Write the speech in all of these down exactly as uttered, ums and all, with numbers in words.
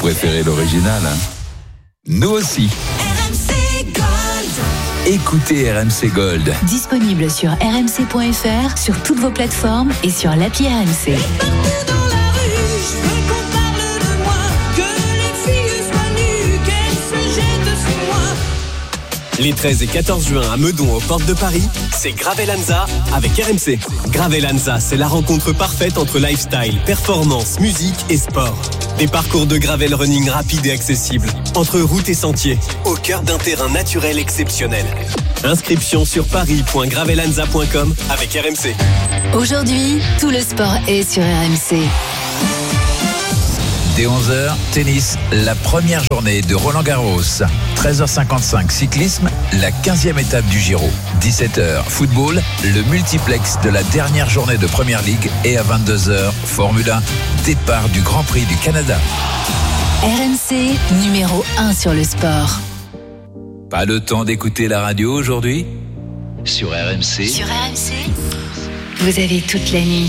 préférez l'original, hein? Nous aussi. R M C Gold. Écoutez R M C Gold. Disponible sur r m c point f r, sur toutes vos plateformes et sur l'appli R M C. Et partout dans la rue, je veux qu'on parle de moi, que les filles soient nues, qu'elles se jettent sur moi. Les treize et quatorze juin à Meudon, aux portes de Paris, c'est Gravelanza avec R M C. Gravelanza, c'est la rencontre parfaite entre lifestyle, performance, musique et sport. Des parcours de gravel running rapides et accessibles, entre routes et sentiers, au cœur d'un terrain naturel exceptionnel. Inscription sur paris point gravelanza point com avec R M C. Aujourd'hui, tout le sport est sur R M C. Dès onze heures, tennis, la première journée de Roland-Garros. treize heures cinquante-cinq, cyclisme, la quinzième étape du Giro. dix-sept heures, football, le multiplex de la dernière journée de Première Ligue. Et à vingt-deux heures, Formule un, départ du Grand Prix du Canada. R M C, numéro un sur le sport. Pas le temps d'écouter la radio aujourd'hui? Sur R M C. Sur R M C, vous avez toute la nuit.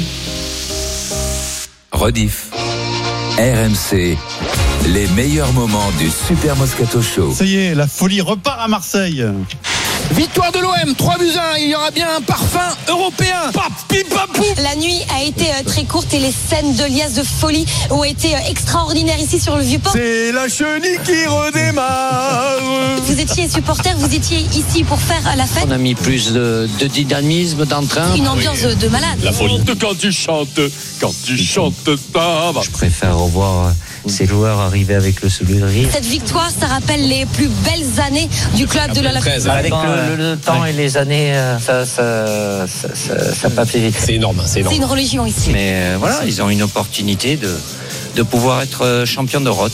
Rediff. R M C, les meilleurs moments du Super Moscato Show. Ça y est, la folie repart à Marseille. Victoire de l'O M, trois buts à un, il y aura bien un parfum européen. Pap, pip, pap, pouf. La nuit a été euh, très courte et les scènes de liesse de folie ont été euh, extraordinaires ici sur le Vieux-Port. C'est la chenille qui redémarre. Vous étiez supporters, vous étiez ici pour faire euh, la fête. On a mis plus de, de dynamisme, d'entrain. Une ambiance de, de malade. La folie. Quand tu chantes, quand tu chantes, ça va. Je préfère revoir ces joueurs arriver avec le sourire. Cette victoire, ça rappelle les plus belles années du club de l'Olympique. Avec le, le, le temps ouais. et les années, ça ça ça, ça, ça pas fait vite. C'est énorme, c'est énorme. C'est une religion ici. Mais euh, voilà, ils ont une opportunité de, de pouvoir être champion d'Europe.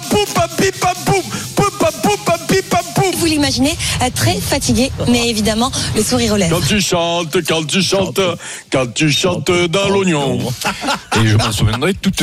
Vous l'imaginez, très fatigué, mais évidemment, le sourire aux lèvres. Quand tu chantes, quand tu chantes, quand tu chantes dans l'oignon. Et je m'en souviendrai toute.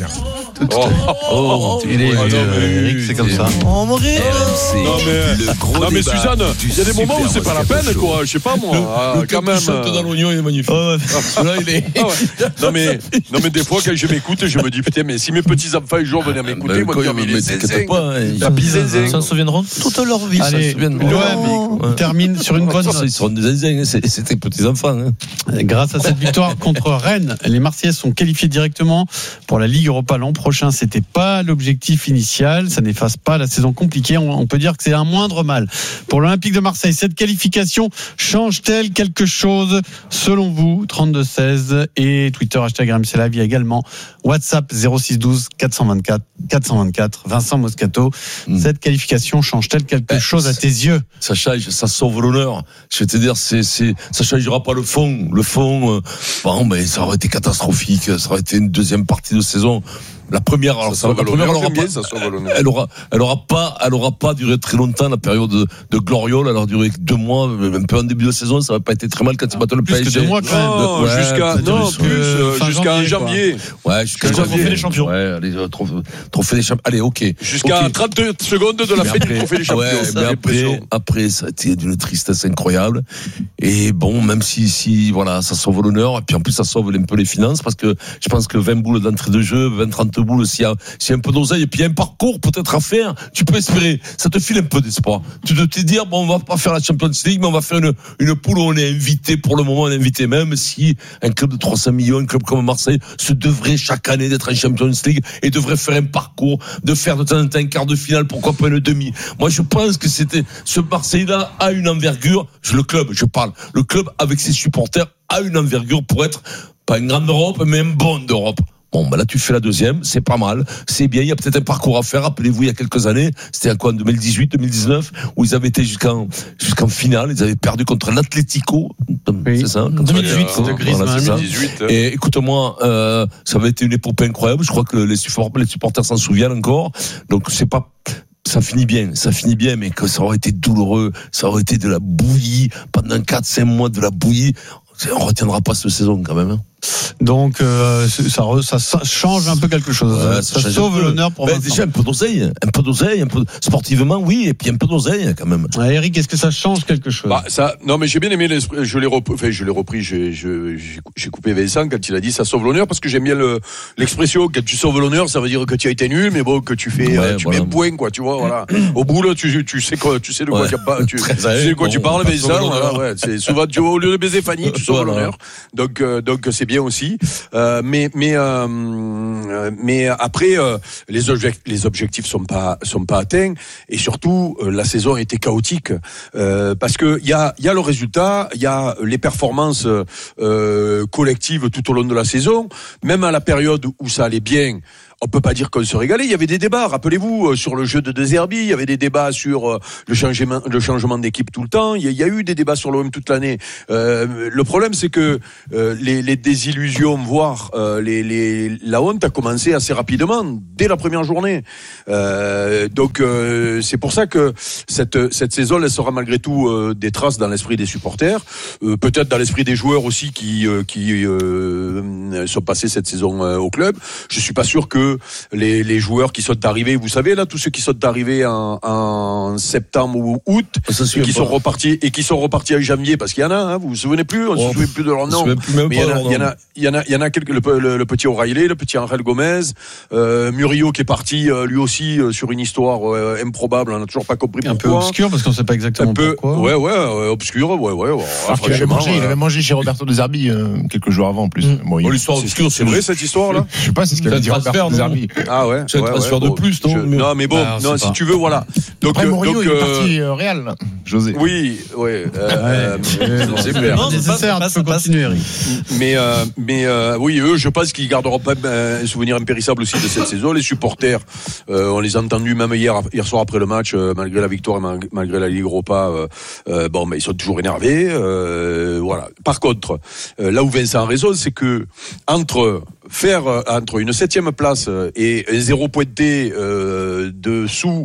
Oh, oh, il est, euh, Eric, c'est comme ça. Oh, mon rire. Non mais, non mais Suzanne, il y a des moments où c'est pas la peine, quoi. Je sais pas moi. Ah, le quand même. Chante dans l'oignon, il est magnifique. Oh, là, il est. Ah ouais. Non mais, non mais des fois quand je m'écoute, je me dis putain, mais si mes petits enfants un jour venaient m'écouter, moi, je me dis, mais t'inquiète pas. La bisézé. Ils s'en souviendront toute leur vie. Allez, l'O M termine sur une bonne note. Ils seront des zézés, c'était petits enfants. Grâce à cette victoire contre Rennes, les Marseillais sont qualifiés directement pour la Ligue Europa l'an prochain. C'était pas l'objectif initial, ça n'efface pas la saison compliquée. On peut dire que c'est un moindre mal pour l'Olympique de Marseille. Cette qualification change-t-elle quelque chose selon vous? Trente-deux seize et Twitter hashtag R M C Live, il y a également WhatsApp zéro six douze quatre cent vingt-quatre quatre cent vingt-quatre. Vincent Moscato, mmh. cette qualification change-t-elle quelque eh, chose à tes yeux? Ça change, ça sauve l'honneur. Je vais te dire, c'est, c'est, ça changera pas le fond. Le fond, euh, bon, mais ça aurait été catastrophique. Ça aurait été une deuxième partie de saison. La première, alors, ça, ça, la première, elle aura pas, ça elle aura, elle aura pas, elle aura pas duré très longtemps, la période de, de Gloriole. Elle aura duré deux mois, un peu en début de saison. Ça va pas été très mal quand ils battent le P S G. Plus que deux mois, quand même. Non, ouais, jusqu'à, non, plus, euh, jusqu'à janvier. Ouais, jusqu'à janvier. Trophée des champions. Ouais, allez, trophée des champions. Allez, ok. Jusqu'à okay. trente secondes de la fin du trophée des champions. Ouais, mais après, après, ça a été d'une tristesse incroyable. Et bon, même si, si, voilà, ça sauve l'honneur. Et puis en plus, ça sauve un peu les finances parce que je pense que vingt boules d'entrée de jeu, vingt, trente boules, s'il y a, s'il y a un peu d'oseille et puis il y a un parcours peut-être à faire, tu peux espérer. Ça te file un peu d'espoir. Tu dois te dire, bon, on va pas faire la Champions League, mais on va faire une, une poule où on est invité pour le moment, on est invité même si un club de trois cents millions, un club comme Marseille, se devrait chaque année d'être en Champions League et devrait faire un parcours, de faire de temps en temps un quart de finale, pourquoi pas une demi. Moi, je pense que c'était, ce Marseille-là a une envergure, je, le club, je parle, le club avec ses supporters a une envergure pour être, pas une grande Europe, mais un bon d'Europe. Bon, bah là, tu fais la deuxième, c'est pas mal, c'est bien, il y a peut-être un parcours à faire. Rappelez-vous, il y a quelques années, c'était à quoi, en deux mille dix-huit, deux mille dix-neuf, où ils avaient été jusqu'en, jusqu'en finale, ils avaient perdu contre l'Atlético, oui. C'est ça? deux mille dix-huit, euh, de Griezmann. Voilà, deux mille dix-huit. Et écoute-moi, euh, ça avait été une épopée incroyable, je crois que les supporters, les supporters s'en souviennent encore, donc c'est pas, ça finit bien, ça finit bien, mais que ça aurait été douloureux, ça aurait été de la bouillie, pendant quatre cinq mois de la bouillie, on retiendra pas cette saison quand même, hein. Donc euh, ça, ça, ça change un peu quelque chose. Ouais, ça, ça sauve l'honneur pour ben, Vincent. déjà un peu d'oseille, un peu d'oseille, un peu sportivement oui, et puis un peu d'oseille quand même. Ouais, Eric, est-ce que ça change quelque chose? Bah, ça, non, mais j'ai bien aimé l'esprit, je l'ai repris, enfin, je l'ai repris, j'ai, je, j'ai coupé Vincent quand il a dit ça sauve l'honneur, parce que j'aime bien le, l'expression, quand tu sauves l'honneur, ça veut dire que tu as été nul, mais bon, que tu fais, ouais, tu voilà. mets un point, quoi, tu vois, voilà. Au bout, là, tu, tu sais quoi, tu sais de quoi ouais. tu, pas, tu, tu sais de quoi bon, tu parles, pas Vincent, voilà, ouais, c'est souvent, tu vois, au lieu de baiser Fanny, tu sauves voilà. l'honneur. Donc, euh, donc, c'est bien aussi. Euh, mais, mais, euh, mais après, euh, les objectifs, les objectifs sont pas, sont pas atteints, et surtout, euh, la saison a été chaotique, euh, parce que il y a, il y a le résultat, il y a les performances euh, collectives tout au long de la saison, même à la période où ça allait bien. On peut pas dire qu'on se régalait. Il y avait des débats, rappelez-vous, sur le jeu de De Zerbi. Il y avait des débats sur le changement, le changement d'équipe tout le temps. Il y a, il y a eu des débats sur l'O M toute l'année. Euh, le problème, c'est que euh, les, les désillusions, voire euh, les, les, la honte a commencé assez rapidement, dès la première journée. Euh, donc, euh, c'est pour ça que cette, cette saison laissera malgré tout euh, des traces dans l'esprit des supporters, euh, peut-être dans l'esprit des joueurs aussi qui, euh, qui euh, sont passés cette saison euh, au club. Je suis pas sûr que Les, les joueurs qui sont arrivés, vous savez là, tous ceux qui sont arrivés en, en septembre ou août, et qui sont repartis et qui sont repartis en janvier, parce qu'il y en a, hein, vous vous souvenez plus, on oh, se souvient plus de leur nom. Mais il y en a, il y en a, il y en a, il y en a quelques, le, le, le petit O'Reilly, le petit Angel Gomez, euh, Murillo qui est parti euh, lui aussi euh, sur une histoire euh, improbable, on n'a toujours pas compris un pourquoi. Un peu obscur parce qu'on sait pas exactement un peu, pourquoi. Ouais, ouais, ouais, obscur, ouais, ouais. ouais Alors qu'il avait mangé, euh, il avait mangé chez Roberto De Zerbi euh, quelques jours avant en plus. Mmh. Bon, bon, l'histoire obscure, c'est vrai cette histoire là. Je sais pas, c'est ce qu'avait dit Roberto De Zerbi. Ah ouais. C'est un ouais, transfert ouais, de plus, non je, Non, mais bon, bah, non, si pas. Tu veux, voilà. Donc, Après, Mourinho, donc, il est parti euh, Real, là. José. Oui, ouais. Euh, ouais c'est clair. Non, nécessaire, tu peux continuer, Eric. Mais, euh, mais euh, oui, eux, je pense qu'ils garderont pas un souvenir impérissable aussi de cette saison. Les supporters, euh, on les a entendus même hier, hier soir après le match, euh, malgré la victoire et malgré la Ligue Europa. Euh, euh, bon, mais ils sont toujours énervés. Euh, voilà. Par contre, euh, là où Vincent a raison, c'est que entre faire entre une septième place et un zéro pointé euh, dessous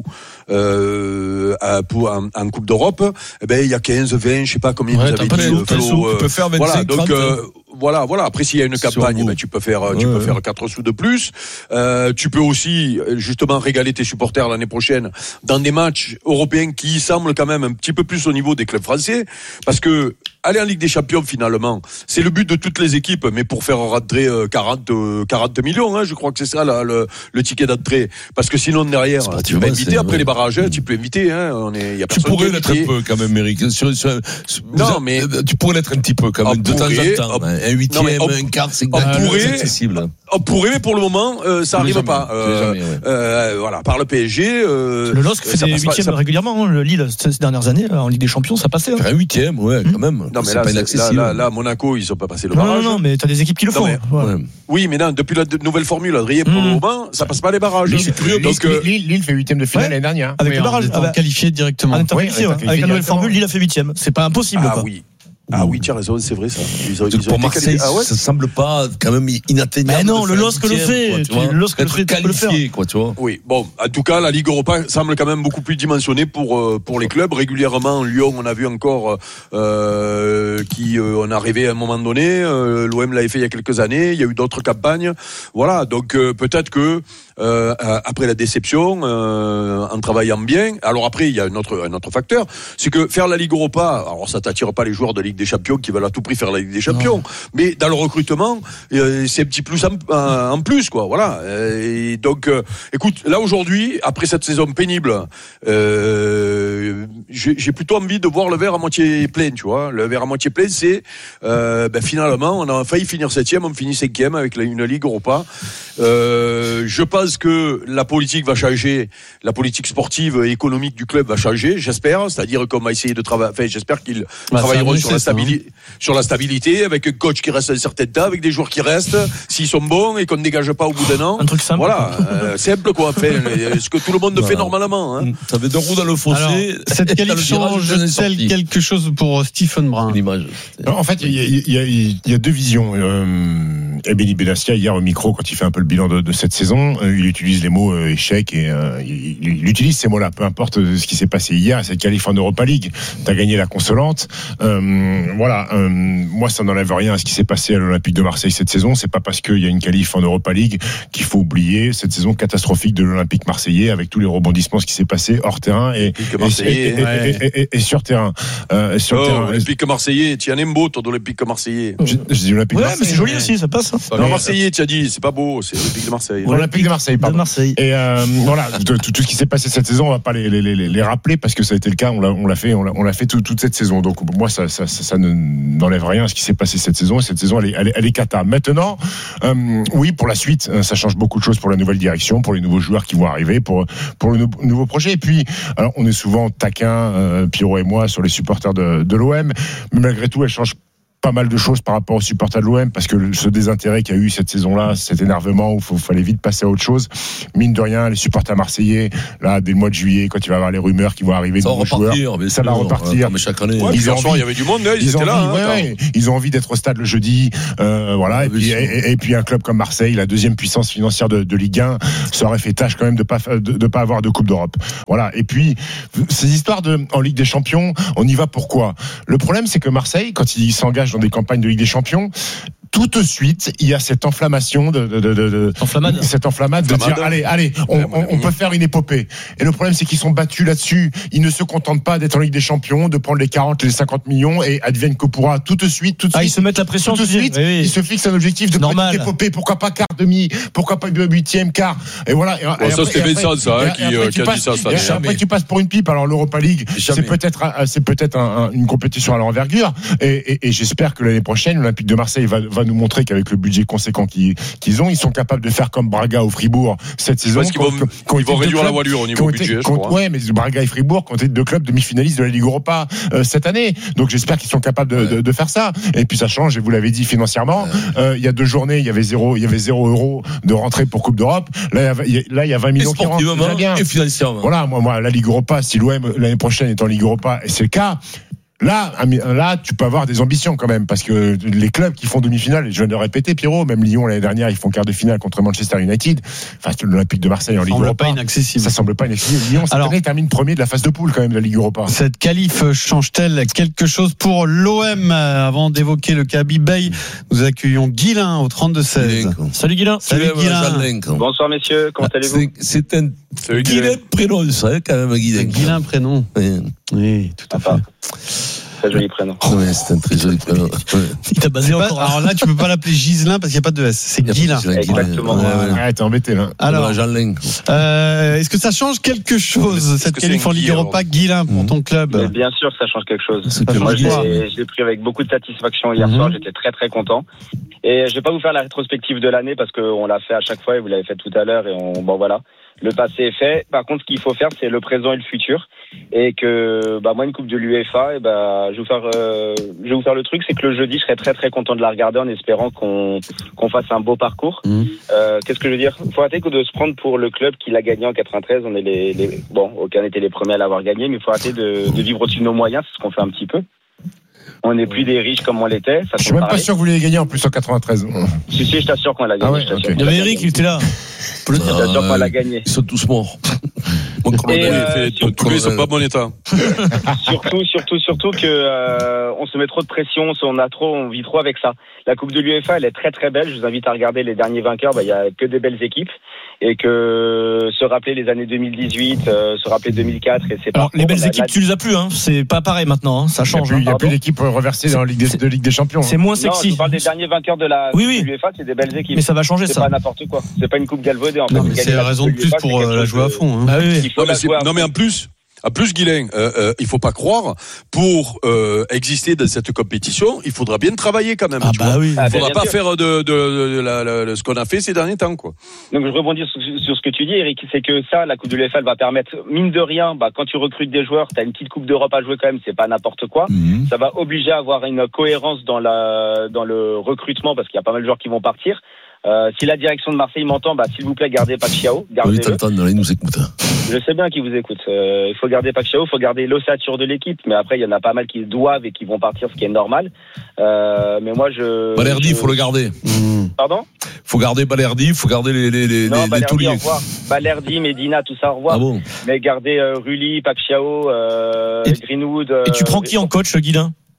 euh, à, pour, en, en Coupe d'Europe, eh ben il y a quinze, vingt, je sais pas combien ouais, vous avez dit. Sous, sous, euh, tu peux faire vingt-cinq, voilà, donc trente, euh, voilà, voilà. Après, s'il y a une campagne, ben, tu peux faire, ouais, tu peux ouais. faire quatre sous de plus. Euh, tu peux aussi justement régaler tes supporters l'année prochaine dans des matchs européens qui semblent quand même un petit peu plus au niveau des clubs français, parce que aller en Ligue des Champions finalement, c'est le but de toutes les équipes, mais pour faire rentrer quarante, quarante millions, hein, je crois que c'est ça là, le, le ticket d'entrée, parce que sinon derrière, tu peux inviter après ouais. les barrages, hein, tu peux inviter, hein, on est, y a tu pourrais l'être un peu quand même, Eric. Sur, sur, sur, non, mais tu pourrais l'être un petit peu quand même de pourrait, temps en temps. Un huitième, un quart, c'est accessible. On pourrait, mais pour le moment, euh, ça n'arrive pas. Euh, jamais, ouais. euh, voilà, par le P S G. Euh, le L O S C fait des huitièmes régulièrement. Hein, le Lille ces dernières années en Ligue des Champions, ça passait. Hein. Un huitième, ouais, quand même. Non, mais là, là, là, là, Monaco, ils n'ont pas passé le barrage. Non, non, mais t'as des équipes qui le font. Mais, ouais. Ouais. Oui, mais non, depuis la nouvelle formule, Adrien, pour mmh. le moment, ça passe pas les barrages. Lille, Lille, Donc, euh, Lille, Lille fait huitième de finale ouais. l'année dernière. Avec oui, le barrage, ah bah, qualifié directement. En oui, qualifié, avec, avec la nouvelle formule, Lille a fait huitième. C'est pas impossible. Ah quoi. oui. Ah oui, tu as raison, c'est vrai ça. Ils ont, ils pour ont Marseille, ah ouais ça semble pas quand même inatteignable. Mais non, le L O S C le fait. Quoi, le L O S C le fait qualifié, quoi, tu vois. Oui, bon, en tout cas, la Ligue Europa semble quand même beaucoup plus dimensionnée pour euh, pour les clubs. Régulièrement, Lyon, on a vu encore euh, qui euh, on a rêvé à un moment donné. Euh, L'O M l'avait fait il y a quelques années. Il y a eu d'autres campagnes. Voilà, donc euh, peut-être que euh, après la déception, euh, en travaillant bien. Alors après, il y a un autre un autre facteur, c'est que faire la Ligue Europa, alors ça t'attire pas les joueurs de Ligue des Champions qui veulent à tout prix faire la Ligue des Champions, non. mais dans le recrutement, euh, c'est un petit plus en, en, en plus, quoi. Voilà. Et donc, euh, écoute, là aujourd'hui, après cette saison pénible, euh, j'ai, j'ai plutôt envie de voir le verre à moitié plein, tu vois. Le verre à moitié plein, c'est euh, ben, finalement, on a failli finir septième, on finit cinquième avec la, une Ligue Europa. Euh, je pense que la politique va changer, la politique sportive et économique du club va changer, j'espère. C'est-à-dire qu'on va essayer de travailler. Enfin, j'espère qu'ils bah, travailleront sur la stabilité, sur la stabilité, avec un coach qui reste un certain temps, avec des joueurs qui restent, s'ils sont bons et qu'on ne dégage pas au bout d'un an. Un truc simple. Voilà, euh, simple quoi. Enfin, ce que tout le monde voilà. fait normalement. Hein. Ça fait deux roues dans le fossé. Alors, cette qualif change-t-elle quelque chose pour Stephen Brun? L'image. En fait, il y, y, y a deux visions. Euh, Ebeni Benassia, hier au micro, quand il fait un peu le bilan de, de cette saison, euh, il utilise les mots euh, échec et euh, il, il utilise ces mots-là. Peu importe ce qui s'est passé hier, cette qualif en Europa League, t'as gagné la consolante. Euh, euh, voilà, euh, moi ça n'enlève rien à ce qui s'est passé à l'Olympique de Marseille cette saison. C'est pas parce qu'il y a une qualif en Europa League qu'il faut oublier cette saison catastrophique de l'Olympique marseillais avec tous les rebondissements, ce qui s'est passé hors terrain et, et, et, et, ouais. et, et, et, et sur terrain. Euh, sur oh, terrain. Olympique marseillais, tu en aimes beau, toi, d'Olympique marseillais. Je, je dis Olympique ouais, de Marseille. mais c'est joli aussi, ça passe. Hein. Non, Marseillais, tu as dit, c'est pas beau, c'est Olympique de Marseille. Olympique de Marseille, pardon. De Marseille. Et euh, voilà, tout, tout ce qui s'est passé cette saison, on va pas les, les, les, les rappeler parce que ça a été le cas. On l'a, on l'a fait, on l'a, on l'a fait tout, toute cette saison. Donc moi, ça, ça, ça, ça ne, n'enlève rien à ce qui s'est passé cette saison. Et cette saison, elle est, elle est, elle est cata. Maintenant, euh, oui, pour la suite, ça change beaucoup de choses pour la nouvelle direction, pour les nouveaux joueurs qui vont arriver, pour pour le nou- nouveau projet. Et puis, alors, on est souvent taquin, euh, Pierrot et moi, sur les supporters de, de l'O M, mais malgré tout, elle change pas mal de choses par rapport aux supporters de l'O M parce que ce désintérêt qu'il y a eu cette saison-là, cet énervement où il fallait vite passer à autre chose. Mine de rien, les supporters marseillais, là, dès le mois de juillet, quand il va y avoir les rumeurs qui vont arriver, ça va repartir, joueurs, mais ça va repartir. Mais chaque année, ouais, ils ont envie, il y avait du monde, là, ils, ils étaient envie, là. Ouais, hein, ouais, ils ont envie d'être au stade le jeudi, euh, voilà. Et puis, et, et puis un club comme Marseille, la deuxième puissance financière de, de Ligue un, ça aurait fait tâche quand même de pas de, de pas avoir de Coupe d'Europe. Voilà. Et puis ces histoires de en Ligue des Champions, on y va pourquoi ? Le problème, c'est que Marseille, quand il s'engage dans des campagnes de Ligue des Champions, tout de suite, il y a cette inflammation de, de, de, de enflammade. cette enflammade de Enflammade. dire allez, allez, on, on, on peut faire une épopée. Et le problème, c'est qu'ils sont battus là-dessus. Ils ne se contentent pas d'être en Ligue des Champions, de prendre les quarante, les cinquante millions et advienne que pourra tout de suite, tout de ah, suite. Ils se mettent la pression tout de suite. Oui, oui. Ils se fixent un objectif de normal. petite épopée. Pourquoi pas quart demi, pourquoi pas huitième, quart. Et voilà. Et, bon, et ça, après, c'était Vincent, ça, hein, qui, euh, qui a passes, dit ça. ça et après, tu passes pour une pipe. Alors l'Europa League, jamais. c'est peut-être, c'est peut-être un, un, une compétition à l'envergure. Et, et, et j'espère que l'année prochaine, l'Olympique de Marseille va, va nous montrer qu'avec le budget conséquent qu'ils, qu'ils ont, ils sont capables de faire comme Braga au Fribourg cette saison. Parce qu'ils vont, quand, quand ils vont réduire clubs, la voilure au niveau budget, je crois. Ouais, mais Braga et Fribourg ont été deux clubs demi-finalistes de la Ligue Europa euh, cette année. Donc j'espère qu'ils sont capables de, ouais. de, de faire ça. Et puis ça change, et vous l'avez dit, financièrement. Il ouais. euh, y a deux journées, il y avait zéro, il y avait zéro euro de rentrée pour Coupe d'Europe. Là, il y a, là, il y a vingt millions qui rentrent. Déjà bien. Et financièrement. Voilà, moi, moi, la Ligue Europa, si l'O M l'année prochaine est en Ligue Europa, et c'est le cas. Là, là, tu peux avoir des ambitions quand même, parce que les clubs qui font demi-finale, je viens de le répéter, Pierrot, même Lyon l'année dernière, ils font quart de finale contre Manchester United. Enfin, l'Olympique de Marseille en Ligue Europa. Ça semble pas inaccessible. Ça semble pas inaccessible. Lyon, cette Alors, année, termine premier de la phase de poule quand même de la Ligue Europa. Cette qualif change-t-elle quelque chose pour l'O M ? Avant d'évoquer le cas Bibey, nous accueillons Guilain au trente-deux seize. Salut Guilain. Salut Guilain. Bonsoir messieurs, comment ah, allez-vous ? C'est, c'est un Guilain prénom, ça, quand même, Guilain. Guilain prénom. Oui, oui tout à fait. Très joli prénom. Ouais, c'est un très joli prénom. Ouais. Il t'a basé encore. Alors là, tu peux pas l'appeler Gislain parce qu'il n'y a pas de S. C'est Guilain. Exactement. Ouais, ouais. Ouais, t'es embêté là. Alors, euh, est-ce que ça change quelque chose, cette qualif en Ligue Europa, Guilain, pour ton club ? Mais bien sûr que ça change quelque chose. Ça Moi, change je quoi l'ai, je l'ai pris avec beaucoup de satisfaction hier mm-hmm. soir. J'étais très très content. Et je vais pas vous faire la rétrospective de l'année parce qu'on l'a fait à chaque fois et vous l'avez fait tout à l'heure et on, bon voilà. Le passé est fait. Par contre, ce qu'il faut faire, c'est le présent et le futur. Et que, bah, moi, une coupe de l'UEFA, et bah, je vais vous faire, euh, je vais vous faire le truc, c'est que le jeudi, je serais très, très content de la regarder en espérant qu'on, qu'on fasse un beau parcours. Mmh. Euh, qu'est-ce que je veux dire? Faut arrêter que de se prendre pour le club qui l'a gagné en quatre-vingt-treize. On est les, les, bon, aucun n'était les premiers à l'avoir gagné, mais il faut arrêter de, de vivre au-dessus de nos moyens. C'est ce qu'on fait un petit peu. On n'est plus des riches comme on l'était. Ça je suis même parler. pas sûr que vous l'ayez gagné en plus en quatre-vingt-treize. Si, si, je t'assure qu'on l'a gagné. Ah ouais, okay. Il y avait Eric, il était là. Je t'assure qu'on l'a gagné. Ils sont tous morts. Et euh, surtout, ils sont pas bon état. surtout, surtout, surtout que euh, on se met trop de pression, on a trop, on vit trop avec ça. La Coupe de l'UEFA, elle est très très belle. Je vous invite à regarder les derniers vainqueurs. Bah, il y a que des belles équipes et que se rappeler les années deux mille dix-huit, euh, se rappeler deux mille quatre et c'est pas. Alors les belles équipes, la... tu les as plus, hein. C'est pas pareil maintenant, hein. Ça change. Il n'y a, hein. a plus d'équipes reversées dans la Ligue des, de Ligue des Champions. C'est moins sexy. Non, je parle des derniers vainqueurs de la oui, oui. Coupe de l'UEFA, c'est des belles équipes. Mais ça va changer c'est ça. C'est pas n'importe quoi. C'est pas une coupe galvaudée en fait. Non, mais c'est la raison de plus pour euh, la jouer à fond. Hein. Ah oui. Il faut non, la mais jouer à non mais en plus. En plus, Guilain, euh, euh, il faut pas croire, pour euh, exister dans cette compétition, il faudra bien travailler quand même. Ah tu bah vois. oui. Il ah, faudra bah, pas sûr. faire de, de, de, de, la, la, de ce qu'on a fait ces derniers temps, quoi. Donc je rebondis sur, sur ce que tu dis, Eric, c'est que ça, la Coupe de l'UEFA, elle va permettre, mine de rien, bah, quand tu recrutes des joueurs, t'as une petite Coupe d'Europe à jouer quand même, c'est pas n'importe quoi. Mmh. Ça va obliger à avoir une cohérence dans la dans le recrutement parce qu'il y a pas mal de joueurs qui vont partir. Euh, si la direction de Marseille m'entend, bah, s'il vous plaît, gardez Pacquiao. Gardez-le. Oui, t'entends, il nous écoute. Je sais bien qu'il vous écoute. Euh, il faut garder Pacquiao, il faut garder l'ossature de l'équipe. Mais après, il y en a pas mal qui doivent et qui vont partir, ce qui est normal. Euh, mais moi, je. Balerdi, il je... faut le garder. Mmh. Pardon? Faut garder Balerdi, il faut garder les, les, les, non, les, Balerdi, les tauliers. Au revoir. Balerdi, Medina, tout ça, au revoir. Ah bon? Mais garder euh, Rulli, Pacquiao, euh, et, Greenwood. Euh, et tu prends qui en coach, Guilain?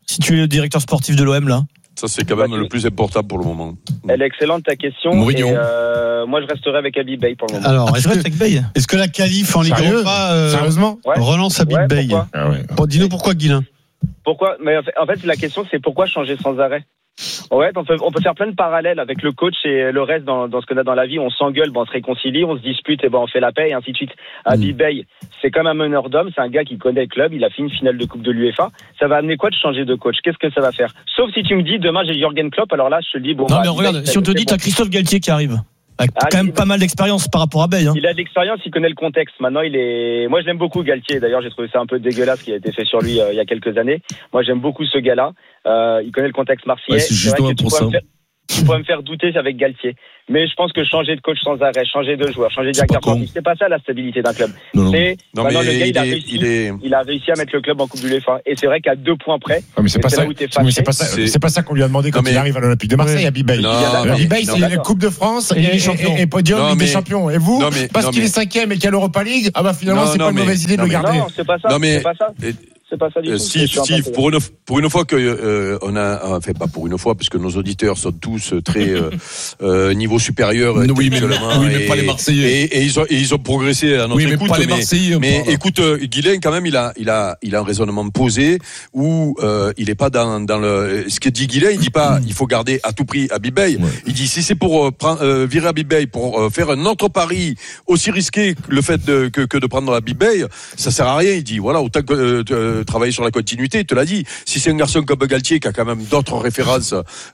Si tu es le directeur sportif de l'O M là. Ça, c'est quand même le plus important pour le moment. Elle est excellente ta question. Mourinho. Et, euh, moi, je resterai avec Habib Beye pour le moment. Alors, Ah, est-ce tu que, restes avec Beye est-ce que la qualif en Ligue Sérieux Europa euh, Sérieusement Ouais. relance Habib Ouais, Beye pourquoi Ah ouais. Bon, dis-nous pourquoi, Guilain. Pourquoi Mais en fait, en fait, la question, c'est pourquoi changer sans arrêt. Ouais, on peut, on peut faire plein de parallèles avec le coach et le reste dans, dans ce qu'on a dans la vie. On s'engueule, ben on se réconcilie, on se dispute, et ben on fait la paix, et ainsi de suite. Habib Beye, c'est comme un meneur d'hommes, c'est un gars qui connaît le club, il a fait une finale de Coupe de l'UEFA. Ça va amener quoi de changer de coach? Qu'est-ce que ça va faire? Sauf si tu me dis, demain j'ai Jürgen Klopp, alors là, je te dis, bon. Non bah, mais Habib regarde, Beye, si on te c'est dit bon. t'as Christophe Galtier qui arrive, avec Ah, quand même il- pas mal d'expérience par rapport à Beye. Hein. Il a de l'expérience, il connaît le contexte. Maintenant, il est. Moi, je l'aime beaucoup, Galtier. D'ailleurs, j'ai trouvé ça un peu dégueulasse ce qui a été fait sur lui euh, il y a quelques années. Moi, j'aime beaucoup ce gars-là. Euh, il connaît le contexte marseillais. Ouais, c'est C'est vrai justement que tu pour pourrais ça. me faire- Tu pourrais me faire douter avec Galtier. Mais je pense que changer de coach sans arrêt, changer de joueur, changer de C'est directeur pas con. sportif, c'est pas ça la stabilité d'un club. Non, non. C'est Non, maintenant mais le gars, il, il a est- réussi, il est- il a réussi à mettre le club en Coupe de l'UEFA. Et c'est vrai qu'à deux points près. Ah, mais c'est et pas c'est ça. là où t'es mais fâché. c'est pas ça. C'est- C'est pas ça qu'on lui a demandé quand Non, mais- il arrive à l'Olympique de Marseille, Ouais. Habib Beye. Non, Habib Beye, non, c'est la d'accord. Coupe de France Et et, Ligue des et, Champions. et, et podium Non, Ligue des mais- Champions. Et vous, non, mais- parce non, qu'il mais- est cinquième et qu'il y a l'Europa League, ah bah finalement Non, c'est non, pas une mais- mauvaise idée de non, le mais- garder. Non, c'est pas ça. Non, mais- C'est pas ça. Et- C'est pas ça du Euh, tout. Steve, Je suis en train Steve, de- pour une, pour une fois que euh, on a, enfin pas pour une fois, puisque nos auditeurs sont tous très euh, euh, niveau supérieur. Oui, mais- intellectuellement, oui, mais et- pas les Marseillais. Et, et ils ont, et ils ont progressé à notre Oui, mais écoute. pas les Marseillais, on mais parle. écoute, euh, Guilain, quand même, il a, il a, il a un raisonnement posé où euh, il est pas dans, dans le. Ce que dit Guilain, il dit pas, il faut garder à tout prix Habib Beye. Ouais. Il dit si c'est pour euh, prendre, euh, virer Habib Beye pour euh, faire un autre pari aussi risqué que le fait de, que, que de prendre Habib Beye, ça sert à rien. Il dit voilà, autant que euh, euh, travailler sur la continuité. Il te l'a dit. Si c'est un garçon comme Galtier qui a quand même d'autres références,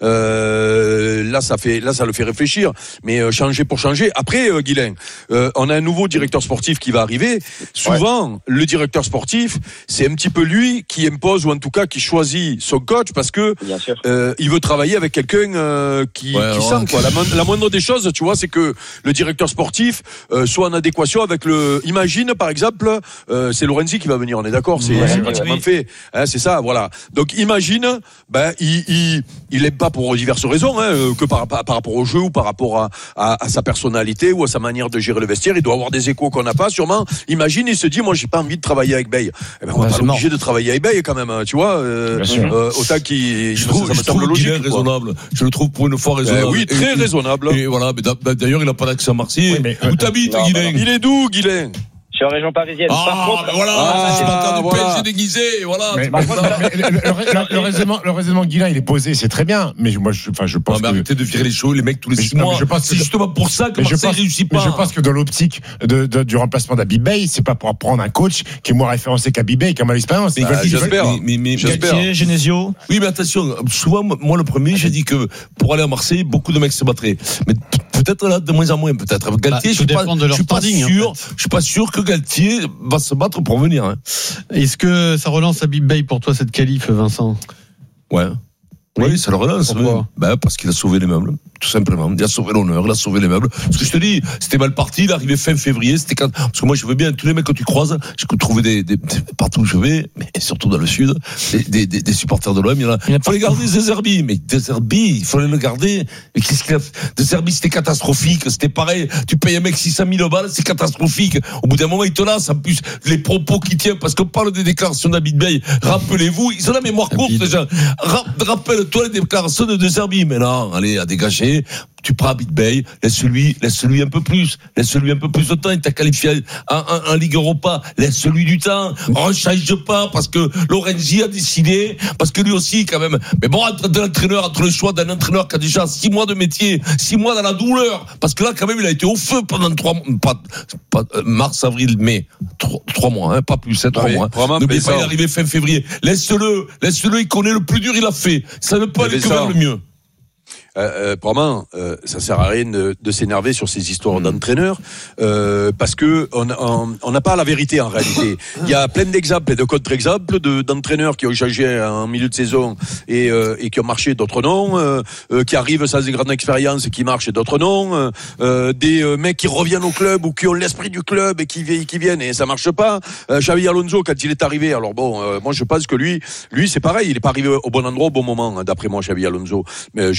euh, là ça fait, là ça le fait réfléchir. Mais euh, changer pour changer. Après, euh, Guilain, euh, on a un nouveau directeur sportif qui va arriver. Souvent, le directeur sportif, c'est un petit peu lui qui impose ou en tout cas qui choisit son coach parce que Bien sûr. euh, il veut travailler avec quelqu'un euh, qui, Ouais, qui alors, sent quoi. La, mo- la moindre des choses, tu vois, c'est que le directeur sportif euh, soit en adéquation avec le. Imagine par exemple, euh, c'est Lorenzi qui va venir. On est d'accord, c'est Ouais, c'est oui, pratiquement oui. fait. Hein, c'est ça, voilà. Donc imagine, ben il il il aime pas pour diverses raisons, hein, euh, que par, par par rapport au jeu ou par rapport à, à à sa personnalité ou à sa manière de gérer le vestiaire. Il doit avoir des échos qu'on n'a pas, sûrement. Imagine, il se dit, moi j'ai pas envie de travailler avec Beye. Eh ben on Ouais, va pas c'est mort. l'obliger de travailler avec Beye quand même, hein, tu vois. Euh, Bien sûr. euh, autant qu'il, Je ça, trouve, ça me je semble trouve logique. Guilain quoi. raisonnable. Je le trouve pour une fois Ben raisonnable. oui, très Et- raisonnable. Et voilà, mais d'a- d'ailleurs, il n'a pas d'accent marseillais. Oui, mais- Où t'habites, Non, Guilain? Il est d'où, Guilain? Je suis en région parisienne. Par Ah, contre, ben voilà, Ah, c'est pas du voilà. P S G déguisé, voilà. Mais, c'est mais- pas ça. mais le, le- le- le raisonnement, le raisonnement de Guilain, il est posé, c'est très bien. Mais moi, je, enfin, je Non, pense mais que. arrêtez de virer les cheveux, les mecs, tous les Mais six je- non, mais mois. je pense C'est que- justement pour ça que Mais je Marseille pense, réussit mais pas. je pense que dans l'optique de, de- du remplacement d'Habib Beye, c'est pas pour prendre un coach qui est moins référencé qu'Habib Beye, qui a moins d'expérience. Mais Ils veulent- Bah, ils veulent- j'espère. Mais, mais, mais- J'espère. Galtier, Genesio. Oui, mais attention, souvent, moi, le premier, j'ai dit que pour aller à Marseille, beaucoup de mecs se battraient. Mais p- peut-être là, de moins en moins, peut-être. Galtier, Bah, je tout suis pas, dépend de leur je suis pas standing, en sûr, je suis pas sûr que Galtier va se battre pour venir, hein. Est-ce que ça relance Habib Beye pour toi cette qualif, Vincent? Ouais. Oui, Oui. ça le relance. Pourquoi oui. Ben, parce qu'il a sauvé les meubles, tout simplement. Il a sauvé l'honneur, il a sauvé les meubles. Parce que je te dis, c'était mal parti, il est arrivé fin février, c'était quand, parce que moi, je veux bien, tous les mecs que tu croises, j'ai trouvé des, des, partout où je vais, mais surtout dans le sud, des, des, des, des supporters de l'O M, il y en a. Il y en a Il faut les garder, des Zerbi, mais des Zerbi, il fallait le garder. Mais qu'est-ce qu'il a fait? Des Zerbi, c'était catastrophique, c'était pareil. Tu payes un mec six cent mille balles, c'est catastrophique. Au bout d'un moment, il te lasse, en plus, les propos qui tiennent, parce qu'on parle des déclarations d'Habib Beye, rappelez-vous, ils ont la mémoire courte, les gens. Ra- Rappelle-toi les déclarations de De Zerbi. Mais non, allez, à dégager. Tu prends Habib Beye, laisse-lui, laisse-lui un peu plus, laisse-lui un peu plus de temps. Il t'a qualifié en, en, en Ligue Europa, laisse-lui du temps. On change pas parce que Lorenzi a décidé, parce que lui aussi quand même. Mais bon, entre de l'entraîneur, entre le choix d'un entraîneur qui a déjà six mois de métier, six mois dans la douleur, parce que là quand même il a été au feu pendant trois mois, pas, pas euh, mars, avril, mai, trois, trois mois, hein, pas plus, hein, trois Oui, mois. vraiment, N'oubliez mais pas, ça- il est arrivé fin février. Laisse-le, laisse-le, il connaît le plus dur, il a fait. Ça ne peut Mais aller que ça- vers le mieux. Euh, euh, vraiment, euh, ça sert à rien de, de s'énerver sur ces histoires d'entraîneurs euh, parce que on on on n'a pas la vérité en réalité. Il y a plein d'exemples et de contre-exemples de, d'entraîneurs qui ont changé en milieu de saison et, euh, et qui ont marché, d'autres non, euh, euh, qui arrivent sans une grande expérience et qui marchent et d'autres non, euh, euh, des euh, mecs qui reviennent au club ou qui ont l'esprit du club et qui, vi- qui viennent et ça marche pas. Euh, Xavi Alonso quand il est arrivé, alors bon, euh, moi je pense que lui, lui c'est pareil, il est pas arrivé au bon endroit au bon moment, hein, d'après moi Xavi Alonso, mais je reste persuadé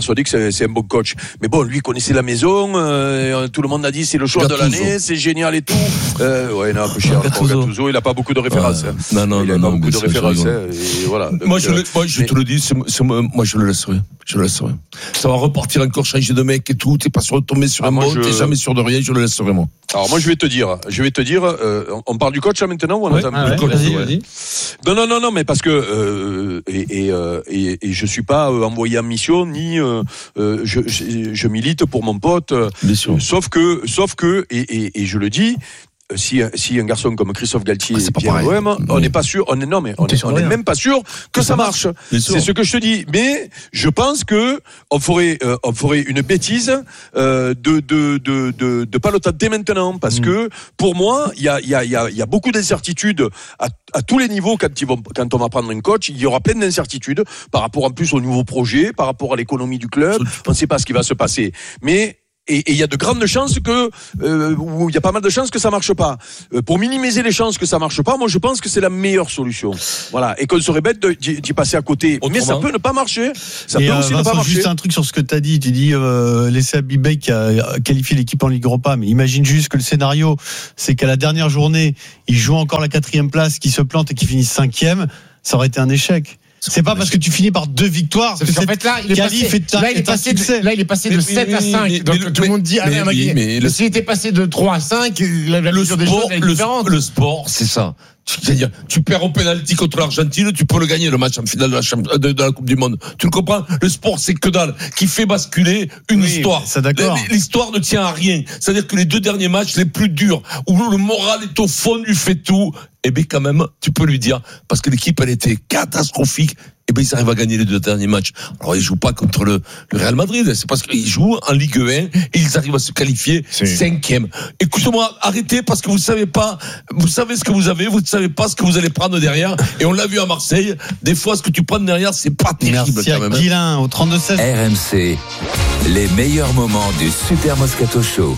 persuadé que c'est, c'est un bon coach. Mais bon, lui connaissait la maison, euh, tout le monde a dit c'est le choix Gattuso. de l'année, c'est génial et tout. Euh, ouais, non, un peu cher. Gattuso. Gattuso, il a pas beaucoup de références. Ouais. Non, non, il a non, pas non, beaucoup de références. Hein, et voilà. Donc, moi, je, euh, moi, je mais... te le dis, c'est, c'est, moi, je le laisserai. Je le laisserai. Ça va repartir encore, changer de mec et tout. T'es pas sûr de tomber sur ah, un mot, je... t'es jamais sûr de rien. Je le laisserai moi. Alors moi, je vais te dire, je vais te dire, euh, on parle du coach là maintenant ou on ouais, attend ah, le ouais, coach vas-y, ouais. vas-y. Non, non, non, non, mais parce que euh, et, et, euh, et, et je suis pas euh, envoyé en mission ni euh, euh, je, je, je milite pour mon pote. Euh, sauf que, sauf que, et, et, et je le dis. Si, si un garçon comme Christophe Galtier ah, est bien à l'O M, on n'est pas sûr, on est, non, mais on est, on est même pas sûr que ça marche. C'est ce que je te dis. Mais je pense que on ferait, euh, on ferait une bêtise, euh, de, de, de, de, de pas le tenter maintenant. Parce mmh. que, pour moi, il y a, il y a, il y a, il y a beaucoup d'incertitudes à, à tous les niveaux quand ils vont, quand on va prendre un coach. Il y aura plein d'incertitudes par rapport en plus au nouveau projet, par rapport à l'économie du club. On ne sait pas ce qui va se passer. Mais, Et il y a de grandes chances que, euh, ou il y a pas mal de chances que ça marche pas. Euh, pour minimiser les chances que ça marche pas, moi je pense que c'est la meilleure solution. Voilà, et qu'on serait bête de, d'y, d'y passer à côté. Autrement. Mais ça peut ne pas marcher. Ça et peut euh, aussi Vincent, ne pas marcher. Juste un truc sur ce que tu as dit. Tu dis euh, laisser Abibay qui a qualifié l'équipe en Ligue Europa, mais imagine juste que le scénario, c'est qu'à la dernière journée, il joue encore la quatrième place, qu'il se plante et qu'il finisse cinquième. Ça aurait été un échec. C'est pas parce que tu finis par deux victoires que en fait là il est passé, est là, il est passé de, là il est passé de mais, sept mais, à cinq mais, donc mais, tout le monde dit ah, mais, mais, mais, mais s'il était passé de trois à cinq la, la le sport, des choses est le, différente. Le sport c'est ça. C'est-à-dire, tu perds au pénalty contre l'Argentine, tu peux le gagner le match en finale de la, champ- de, de la Coupe du Monde. Tu le comprends? Le sport, c'est que dalle, qui fait basculer une oui, histoire. C'est d'accord. L'histoire ne tient à rien. C'est-à-dire que les deux derniers matchs les plus durs, où le moral est au fond du fait tout, eh bien quand même, tu peux lui dire, parce que l'équipe, elle était catastrophique, eh bien ils arrivent à gagner les deux derniers matchs. Alors ils jouent pas contre le, le Real Madrid, c'est parce qu'ils jouent en Ligue un et ils arrivent à se qualifier c'est... cinquième. Écoutez-moi, arrêtez parce que vous savez pas, vous savez ce que vous avez, vous ne savez pas ce que vous allez prendre derrière. Et on l'a vu à Marseille, des fois ce que tu prends derrière, c'est pas terrible. Merci quand même. À Guilain au trente-deux seize. R M C, les meilleurs moments du Super Moscato Show.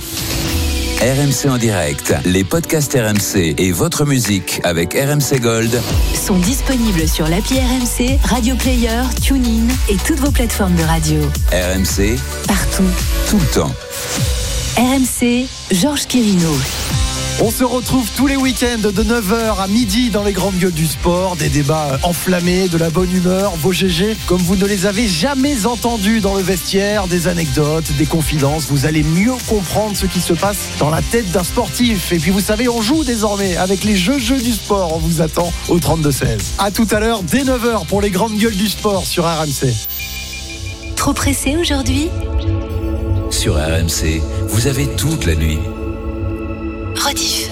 R M C en direct, les podcasts R M C et votre musique avec R M C Gold sont disponibles sur l'appli R M C, Radio Player, TuneIn et toutes vos plateformes de radio. R M C, partout, tout le temps. R M C, Georges Quirino. On se retrouve tous les week-ends de neuf heures à midi dans les grandes gueules du sport. Des débats enflammés, de la bonne humeur, vos G G comme vous ne les avez jamais entendus dans le vestiaire, des anecdotes, des confidences. Vous allez mieux comprendre ce qui se passe dans la tête d'un sportif. Et puis vous savez, on joue désormais avec les jeux jeux du sport. On vous attend au trente-deux seize. À tout à l'heure, dès neuf heures pour les grandes gueules du sport sur R M C. Trop pressé aujourd'hui ? Sur R M C, vous avez toute la nuit. Rediff.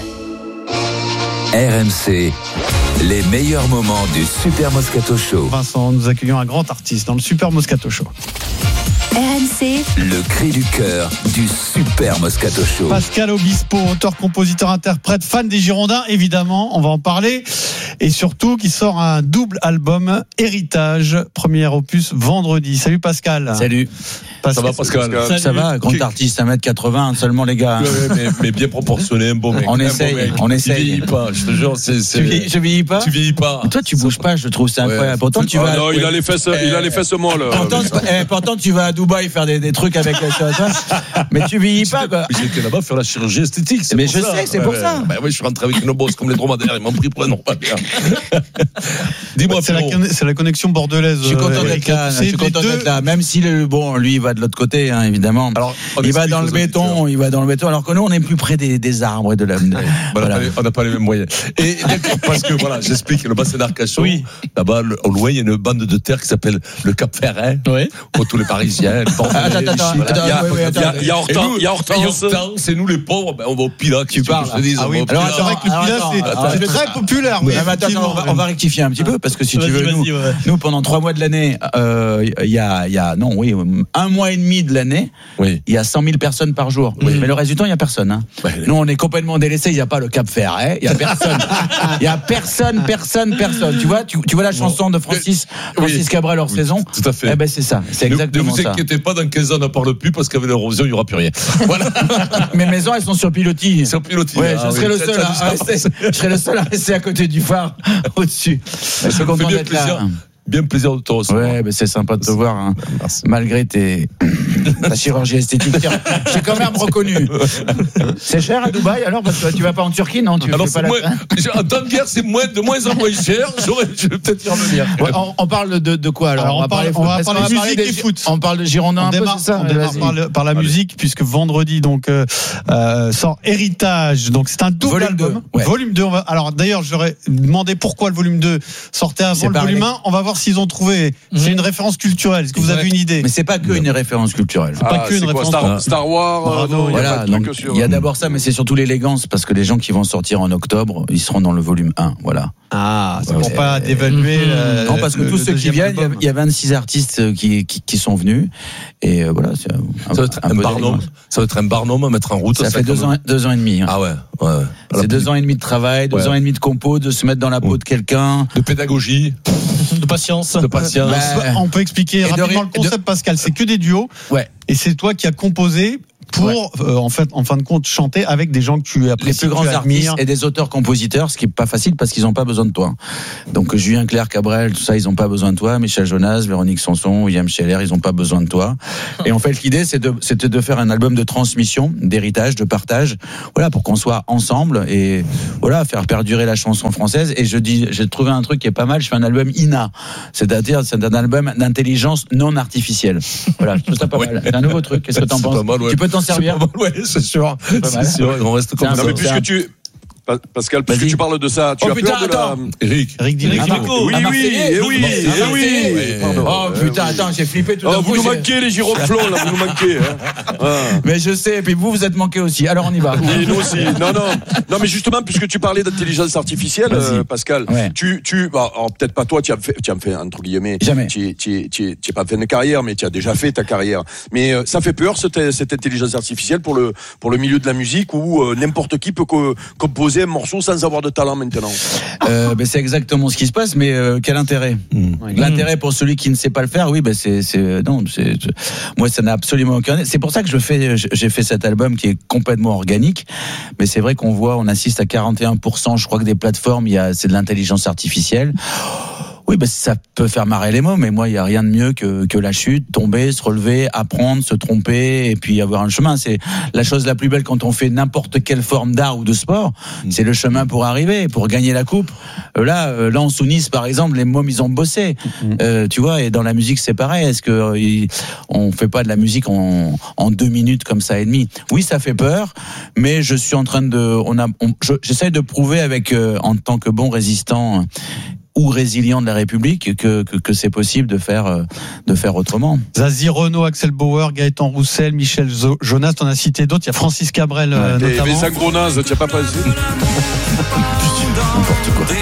R M C, les meilleurs moments du Super Moscato Show. Vincent, nous accueillons un grand artiste dans le Super Moscato Show. R M C, le cri du cœur du Super Moscato Show. Pascal Obispo, auteur, compositeur, interprète, fan des Girondins, évidemment, on va en parler. Et surtout, qui sort un double album, Héritage, premier opus vendredi. Salut Pascal. Salut. Pascal. Ça va Pascal? Pascal. Ça va, grand Qu- artiste, un mètre quatre-vingts seulement les gars. Ouais, mais, mais bien proportionné, un bon mec. On essaye, bon mec. on essaye. Tu vieillis pas, je te jure. C'est, c'est... Tu vieillis, je vieillis pas. Tu vieillis pas. Toi, tu bouges pas, je trouve, c'est incroyable. Ouais. Pourtant, tu oh vas. Non, ouais. il a les fesses, euh, il a les fesses molles. Pourtant, eh, pourtant, tu vas à Dubaï faire des, des trucs avec la mais tu vieillis pas, quoi. J'étais là-bas faire la chirurgie esthétique. C'est mais pour je ça. sais, c'est ouais, pour ouais. ça. Bah oui, je suis rentré avec une bosse comme les dromadaires. Ils m'ont pris pour un non pas bien. Dis-moi, c'est la, c'est la connexion bordelaise. Je suis content d'être là. Je suis content d'être là. Même si le bon, lui, il va de l'autre côté, hein, évidemment. Alors, il va dans le béton, il va dans le béton. Alors que nous, on est plus près des, des arbres et de la. Voilà. On n'a pas les mêmes moyens. Et parce que voilà, j'explique le bassin d'Arcachon. Oui. Là-bas, au loin, il y a une bande de terre qui s'appelle le Cap Ferret. Oui. Pour tous les Parisiens. Il y a Hortense, il y a Hortense. C'est nous les pauvres, ben on va au Pilat. Tu parles. Ah oui, alors c'est vrai que le Pilat c'est très populaire. On va rectifier un petit peu parce que si tu veux, nous pendant trois mois de l'année, il y a, il y a, non, oui, un mois et demi de l'année, il y a cent mille personnes par jour. Mais le reste du temps, il y a personne. Nous, on est complètement délaissés. Il y a pas le Cap Ferret. Il y a personne. Il y a personne, personne, personne. Tu vois, tu vois la chanson de Francis, Francis Cabrel hors saison. Tout à fait. Eh ben c'est ça. C'est exactement ça. Ne vous inquiétez pas, dans quinze ans, on ne parle plus parce qu'avec l'érosion, il n'y aura plus rien. Voilà. Mes maisons, elles sont sur pilotis. Sur pilotis. Ouais, ah, je serai oui, le seul à rester. Je serai le seul à rester à côté du phare, au-dessus. Je suis content d'être là. bien plaisir de te recevoir. Ouais, mais c'est sympa de te voir, hein. Malgré tes ta chirurgie esthétique. J'ai quand même reconnu. C'est cher à Dubaï alors parce que tu vas pas en Turquie, non? Tu alors fais pas moins, la... en temps de guerre, c'est moins, de moins en moins cher. J'aurais, je vais peut-être y revenir. Ouais, on, on parle de, de quoi alors, alors on, on va parle, parler, on va parler on va musique parler et des, foot. On parle de Girondins on un démarre, peu, c'est ça? on démarre par, le, par la Allez. musique puisque vendredi donc euh, euh, sort Héritage. Donc c'est un double volume album. deux, ouais. Volume deux. On va, alors d'ailleurs j'aurais demandé pourquoi le volume deux sortait avant C'est le pareil. volume un. On va voir s'ils ont trouvé. Mmh. C'est une référence culturelle. Est-ce que vous avez une idée? Mais c'est pas que une référence culturelle. C'est pas Ah, que une c'est quoi, référence. Star, Star War, euh, Bravo, non, il y a Voilà, pas de truc donc, sur- il y a d'abord ça, mais c'est surtout l'élégance parce que les gens qui vont sortir en octobre, ils seront dans le volume un. Voilà. Ah, c'est Ouais. pour pas dévaluer. Mmh. euh, Non, parce que le- tous le ceux qui deuxième viennent, il y a- album. il y a vingt-six artistes qui, qui, qui sont venus. Et euh, voilà, c'est un, Ça va être un, un peu barnum. d'élégance. Ça va être un barnum à mettre en route. Ça fait deux ans, deux ans et demi. hein. Ah ouais, ouais. ouais. C'est deux ans et demi de travail, deux Ouais. ans et demi de compo, de se mettre dans la peau de quelqu'un. De pédagogie, De patience. de patience. Bah, On peut expliquer Et de rapidement ré- le concept, Pascal. C'est que des duos. Ouais. Et c'est toi qui as composé pour, Ouais. euh, en fait, en fin de compte, chanter avec des gens que tu Les apprécies, plus grands que tu artistes admires. et des auteurs-compositeurs, ce qui est pas facile parce qu'ils n'ont pas besoin de toi. Donc Julien Clerc, Cabrel, tout ça, ils n'ont pas besoin de toi. Michel Jonas, Véronique Sanson, William Scheller, ils n'ont pas besoin de toi. Et en fait, l'idée, c'est de, c'était de faire un album de transmission, d'héritage, de partage, voilà, pour qu'on soit ensemble et voilà, faire perdurer la chanson française. Et je dis, j'ai trouvé un truc qui est pas mal. Je fais un album I N A, c'est-à-dire c'est un album d'intelligence non artificielle. Voilà, je trouve ça pas mal. C'est un nouveau truc. Qu'est-ce que t'en C'est penses? pas mal, ouais. Tu peux t'en servir? C'est pas mal, ouais, c'est sûr. pas C'est mal. sûr, on reste comme C'est un ça. Non, mais C'est puisque un- tu. Pa- Pascal, puisque Vas-y. tu parles de ça, tu Oh, as putain, peur de la. attends. Eric. Eric Dimeco. Ah, Marco. Oui, Un oui, Marseillais, eh vous, oui, vous eh Marseillais. oui. Ouais. Pardon. Oh putain, attends, j'ai flippé tout d'un Oh, coup. vous nous j'ai- manquez les giroflons, là, vous nous manquez. Hein. Ah. Mais je sais, et puis vous, vous êtes manqué aussi. Alors on y va. Et nous aussi. Non, non. Non, mais justement, puisque tu parlais d'intelligence artificielle, Vas-y. euh, Pascal, Ouais. tu, tu, bah, alors, peut-être pas toi, tu as fait, tu as fait, entre guillemets. Jamais. Tu, tu, tu, tu es pas fait de carrière, mais tu as déjà fait ta carrière. Mais, euh, ça fait peur, cette, cette intelligence artificielle pour le, pour le milieu de la musique où euh, n'importe qui peut co- composer un morceau sans avoir de talent maintenant. Euh, ben, c'est exactement ce qui se passe, mais euh, quel intérêt? L'intérêt pour celui qui ne sait pas le faire, oui, ben c'est, c'est non, c'est, c'est- moi ça n'a absolument aucun. C'est pour ça que je fais, j'ai fait cet album qui est complètement organique, mais c'est vrai qu'on voit, on assiste à quarante et un pour cent, je crois que des plateformes, il y a, c'est de l'intelligence artificielle. Oui, ben ça peut faire marrer les mots, mais moi, il n'y a rien de mieux que, que la chute, tomber, se relever, apprendre, se tromper, et puis avoir un chemin. C'est la chose la plus belle quand on fait n'importe quelle forme d'art ou de sport. C'est le chemin pour arriver, pour gagner la coupe. Euh, Là, euh, Lens ou Nice, par exemple, les mômes, ils ont bossé. Euh, tu vois, et dans la musique, c'est pareil. Est-ce que euh, il- on fait pas de la musique en, en deux minutes comme ça et demi? Oui, ça fait peur, mais je suis en train de, on a, on- je- j'essaie de prouver avec, euh, en tant que bon résistant ou résilient de la République que, que, que c'est possible de faire, euh, de faire autrement. Zazie Renaud, Axel Bauer, Gaëtan Roussel, Michel Zo- Jonas, t'en as cité d'autres. Il y a Francis Cabrel, euh, Et notamment. Vincent Gronaz, tu as pas pensé? N'importe quoi.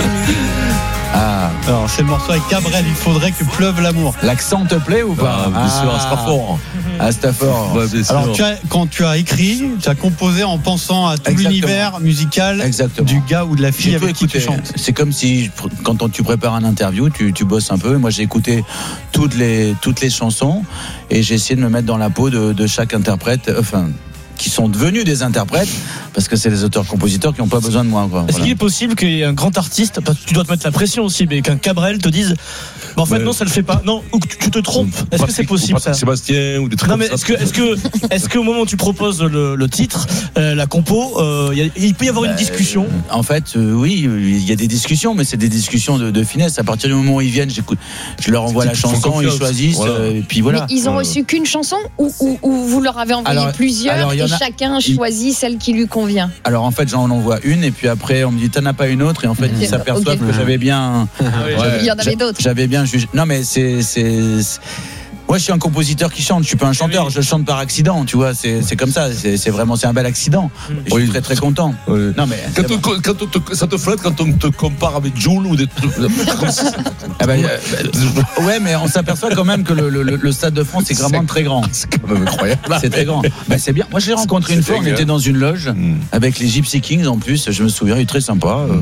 Ah. Alors, c'est le morceau avec Cabrel, il faudrait que pleuve l'amour. L'accent te plaît ou pas? Ah, bien sûr, à Strasbourg. À Stafford. Ouais, bien sûr. Alors, tu as, quand tu as écrit, tu as composé en pensant à tout Exactement. l'univers musical Exactement. du gars ou de la fille J'ai tout avec qui tu écouté. chantes. C'est comme si quand on- tu prépares un interview, tu, tu bosses un peu. Moi, j'ai écouté toutes les toutes les chansons et j'ai essayé de me mettre dans la peau de, de chaque interprète. Enfin, qui sont devenus des interprètes parce que c'est les auteurs-compositeurs qui n'ont pas besoin de moi. Quoi. Est-ce Voilà. qu'il est possible qu'il y ait un grand artiste, parce que tu dois te mettre la pression aussi, mais qu'un Cabrel te dise, bah, en fait Ouais. non, ça le fait pas, non, ou que tu- tu te trompes. Est-ce que c'est possible ça? Sébastien ou des trucs Non comme mais ça. est-ce que est-ce que est-ce qu'au moment où tu proposes le, le titre, euh, la compo, euh, y a- il peut y avoir une discussion? En fait, euh, oui, il y a des discussions, mais c'est des discussions de, de finesse. À partir du moment où ils viennent, j'écoute, je leur envoie la Ils font chanson, ils confiance. choisissent, Voilà. euh, et puis voilà. Mais ils ont reçu qu'une chanson ou, ou, ou vous leur avez envoyé Alors- plusieurs alors, il y et en a- chacun il- choisit celle qui lui convient? Alors en fait, j'en envoie une, et puis après, on me dit t'en as pas une autre, et en fait, Ok. ils s'aperçoivent Ok. que j'avais bien. Il y en avait j'a- d'autres. J'avais bien jugé. Non, mais c'est. c'est- c'est- Moi, je suis un compositeur qui chante. Je suis pas un chanteur. Je chante par accident. Tu vois, c'est c'est comme ça. C'est c'est vraiment c'est un bel accident. Et je suis Oui. très très content. Ouais. Non mais. Quand, on- quand on te- ça te flatte quand on te compare avec Jules ou des trucs comme ça. Ah bah, euh, ouais, mais on s'aperçoit quand même que le, le- le Stade de France est vraiment très grand. C'est quand même incroyable. C'est très grand. Bah, c'est bien. Moi, je l'ai rencontré une fois. On dingue, était hein. dans une loge avec les Gypsy Kings en plus. Je me souviens, il est très sympa. Euh,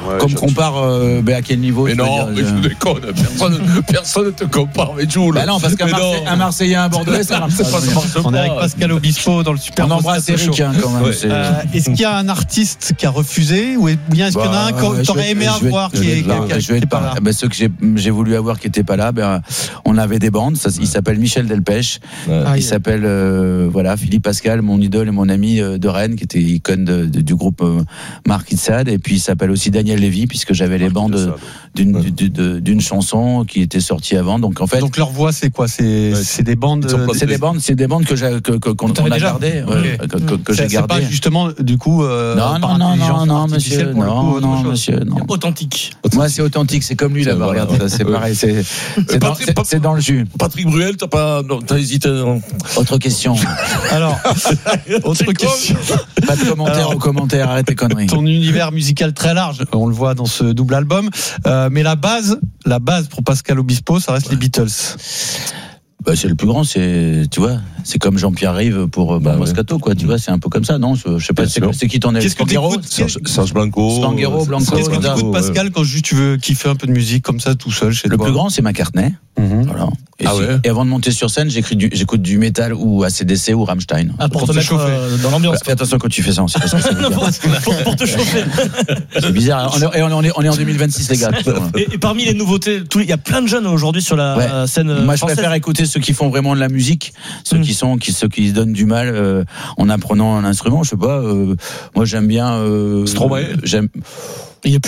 Ouais, Comme je- compare, euh, ben à quel niveau Mais je veux non, dire, mais je- je déconne. Personne, personne ne te compare avec Jules. Bah non, parce qu'un Mais Marseillais, non. un Marseillais, un Bordelais, ça marche C'est pas. pas- ça marche On est pas. avec Pascal Obispo dans le Super On embrasse Moscato Eric Show. hein, quand même. Ouais. c'est- Euh, Est-ce qu'il y a un artiste qui a refusé ou est- ou bien est-ce qu'il y en a un Bah, que je t'aurais vais- aimé je vais- avoir je qui vais est être là, qui est- je vais qui est être pas là. là? Ben, ceux que j'ai, j'ai voulu avoir qui n'étaient pas là, ben, on avait des bandes. Ça, il s'appelle Michel Delpech. Ah, il il- s'appelle euh, voilà Philippe Pascal, mon idole et mon ami euh, de Rennes, qui était icône de, de- du groupe euh, Marquis de Sade. Et puis il s'appelle aussi Daniel Lévy, puisque j'avais les bandes Sade. d'une, du- de- d'une chanson qui était sortie avant. Donc en fait, Donc leur voix c'est quoi? C'est c'est des bandes. Ils sont pas- c'est des bandes, c'est des bandes que j'ai, que, que- qu'on t'avais on a déjà gardées, Ok. ouais, que, que- que C'est- j'ai c'est gardées. pas justement du coup. euh, Non, par non, non, intelligence non, non, artificielle monsieur, pour le coup, non, autre non, chose. monsieur, non. Authentique. Moi, c'est authentique, c'est comme lui là-bas. Voilà. Regarde, ça, c'est Ouais. pareil, c'est, c'est, dans, Patrick- c'est- c'est dans le jus. Patrick Bruel, t'as pas, non, t'as hésité. non. Autre question. Alors, autre question. Pas de commentaires Alors, aux commentaires, arrête tes conneries. Ton univers musical très large, on le voit dans ce double album. Euh, mais la base, la base pour Pascal Obispo, ça reste les Beatles. Bah, c'est le plus grand, c'est, tu vois, c'est comme Jean-Pierre Rive pour, bah, Moscato, quoi, tu vois, c'est un peu comme ça, non? Je je sais pas, Bien c'est, sûr. c'est qui t'en est? Qu'est-ce que Spanghero t'écoutes Serge, Serge Blanco. Spanghero, Blanco, Qu'est-ce que tu Voilà. écoutes, Pascal, quand juste tu veux kiffer un peu de musique comme ça tout seul chez Le toi? plus grand, c'est McCartney. Mhm. Voilà. Et, Ah si- ouais. et avant de monter sur scène, j'écris du, j'écute du métal ou A C D C ou Rammstein. Ah, pour, Pour te te mettre chauffer. euh, dans l'ambiance. Fais attention quand tu fais ça, c'est parce que c'est Non, bizarre. pour, pour- pour te chauffer. C'est bizarre. On est, et on est, on est en deux mille vingt-six, les gars. Et, et parmi les nouveautés, tous les- il y a plein de jeunes aujourd'hui sur la Ouais. euh, scène Moi, je française. préfère écouter ceux qui font vraiment de la musique, ceux Mm. qui sont, qui, ceux qui se donnent du mal euh, en apprenant un instrument. Je sais pas. Euh, moi, j'aime bien. Euh, Stromae. J'aime.